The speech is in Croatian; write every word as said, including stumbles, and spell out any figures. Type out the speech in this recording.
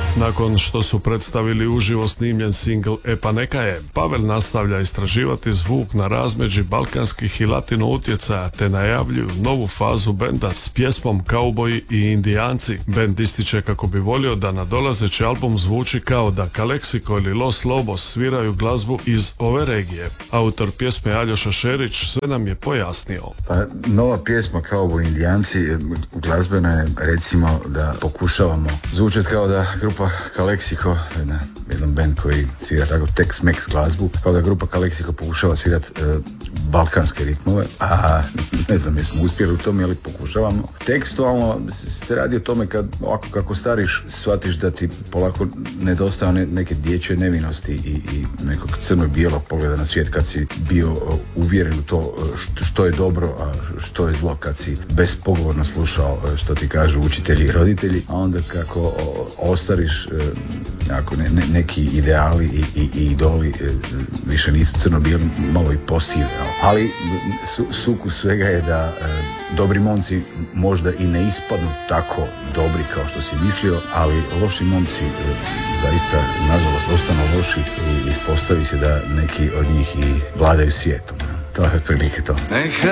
Nakon što su predstavili uživo snimljen singl E pa neka je, Pavel nastavlja istraživati zvuk na razmeđi balkanskih i latino utjecaja te najavljuju novu fazu benda s pjesmom Kauboji i Indijanci. Bend ističe kako bi volio da nadolazeći album zvuči kao da Kalexico ili Los Lobos sviraju glazbu iz ove regije. Autor pjesme Aljoša Šerić sve nam je pojasnio. Pa, nova pjesma Kauboji i Indijanci glazbena je, recimo, da pokušavamo zvučati kao da grupa Kalexico, jedna, jedan band koji svira tako Tex-Mex glazbu, kao da grupa Kalexico pokušava svirati e, balkanske ritmove, a ne znam jesmo uspjeli u tome, ali pokušavamo. Tekstualno se radi o tome kad ovako kako stariš, shvatiš da ti polako nedostaje ne, neke dječje nevinosti i, i nekog crno-bijelog pogleda na svijet, kad si bio uvjeren u to što, što je dobro, a što je zlo, kad si bespogovorno slušao što ti kažu učitelji i roditelji, a onda kako o, ostariš, ako ne, ne, neki ideali i, i, i idoli više nisu crno-bijeli, malo i posive. Ali su, sukus svega je da e, dobri momci možda i ne ispadnu tako dobri kao što si mislio, ali loši momci e, zaista nažalost ostanu loši i ispostavi se da neki od njih i vladaju svijetom. To je otprilike to.